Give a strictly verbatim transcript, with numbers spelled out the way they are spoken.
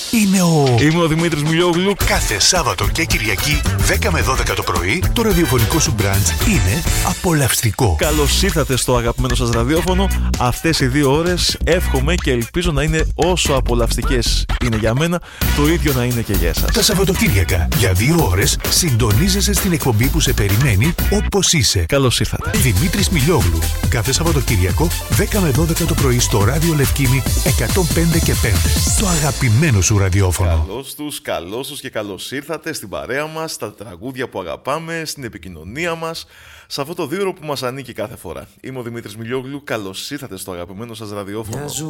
είναι ο... Είμαι ο Δημήτρης Μιλιόγλου. Κάθε Σάββατο και Κυριακή δέκα με δώδεκα το πρωί το ραδιοφωνικό σου μπραντς είναι απολαυστικό. Καλώς ήρθατε στο αγαπημένο σας ραδιόφωνο. Αυτές οι δύο ώρες εύχομαι και ελπίζω να είναι όσο απολαυστικές είναι για μένα, το ίδιο να είναι και για εσάς. Τα Σαββατοκύριακα για δύο ώρες συντονίζεσαι στην εκπομπή που σε περιμένει όπως είσαι. Καλώς ήρθατε. Δημήτρης Μιλιόγλου. Κάθε Σαββατοκύριακο δέκα με δώδεκα το πρωί στο Ράδιο Λευκήμη εκατόν πέντε και πέντε. Το αγαπημένο σου ραδιόφωνο. Καλώς τους, καλώς τους και καλώς ήρθατε στην παρέα μας, στα τραγούδια που αγαπάμε, στην επικοινωνία μας, σε αυτό το δύο ώρο που μας ανήκει κάθε φορά. Είμαι ο Δημήτρης Μιλιόγλου, καλώς ήρθατε στο αγαπημένο σας ραδιόφωνο.